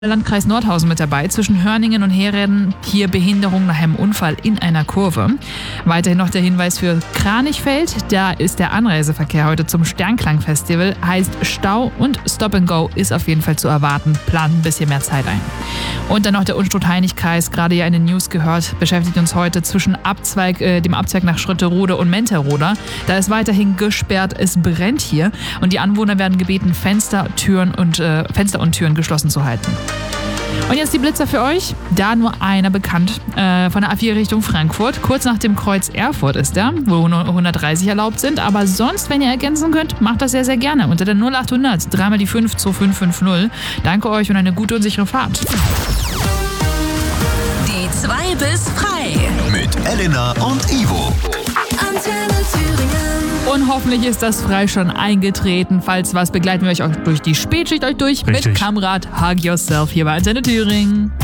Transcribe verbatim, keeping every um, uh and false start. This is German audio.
Landkreis Nordhausen mit dabei. Zwischen Hörningen und Hereden hier Behinderung nach einem Unfall in einer Kurve. Weiterhin noch der Hinweis für Kranichfeld. Da ist der Anreiseverkehr heute zum Sternklang-Festival. Heißt Stau und Stop and Go ist auf jeden Fall zu erwarten. Planen ein bisschen mehr Zeit ein. Und dann noch der Unstrut-Heinig-Kreis. Gerade ja in den News gehört, beschäftigt uns heute zwischen Abzweig, äh, dem Abzweig nach Schrötterode und Menterroda. Da ist weiterhin gesperrt. Es brennt hier. Und die Anwohner werden gebeten, Fenster, Türen und, äh, Fenster und Türen geschlossen zu halten. Und jetzt die Blitzer für euch. Da nur einer bekannt äh, von der A vier Richtung Frankfurt. Kurz nach dem Kreuz Erfurt ist er, wo nur hundertdreißig erlaubt sind. Aber sonst, wenn ihr ergänzen könnt, macht das sehr, sehr gerne. Unter der null achthundert, dreimal die fünf zwei fünf fünf null. Danke euch und eine gute und sichere Fahrt. Die zwei bis frei. Mit Elena und Ivo. Antenne Thüringen. Und hoffentlich ist das frei schon eingetreten. Falls was, begleiten wir euch auch durch die Spätschicht euch durch Richtig. mit Kamrat Hug Yourself hier bei Antenne Thüringen.